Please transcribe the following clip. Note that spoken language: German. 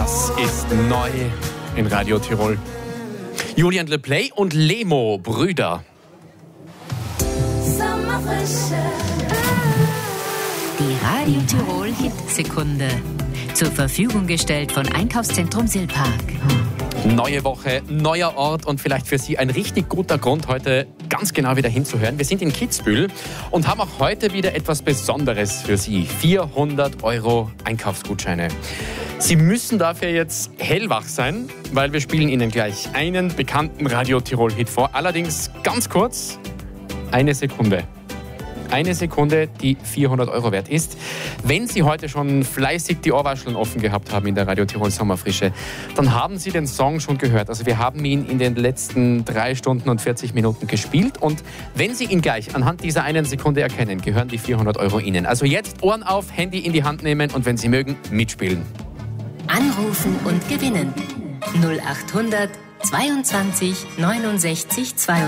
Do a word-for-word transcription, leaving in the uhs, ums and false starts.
Das ist neu in Radio Tirol. Julian LePlay und Lemo, Brüder. Die Radio Tirol Hitsekunde. Zur Verfügung gestellt von Einkaufszentrum Silpark. Neue Woche, neuer Ort und vielleicht für Sie ein richtig guter Grund, heute ganz genau wieder hinzuhören. Wir sind in Kitzbühel und haben auch heute wieder etwas Besonderes für Sie. vierhundert Euro Einkaufsgutscheine. Sie müssen dafür jetzt hellwach sein, weil wir spielen Ihnen gleich einen bekannten Radio Tirol-Hit vor. Allerdings ganz kurz, eine Sekunde. Eine Sekunde, die vierhundert Euro wert ist. Wenn Sie heute schon fleißig die Ohrwascheln offen gehabt haben in der Radio Tirol Sommerfrische, dann haben Sie den Song schon gehört. Also wir haben ihn in den letzten drei Stunden und vierzig Minuten gespielt. Und wenn Sie ihn gleich anhand dieser einen Sekunde erkennen, gehören die vierhundert Euro Ihnen. Also jetzt Ohren auf, Handy in die Hand nehmen und wenn Sie mögen, mitspielen. Anrufen und gewinnen. null acht hundert zweiundzwanzig neunundsechzig zweiundsechzig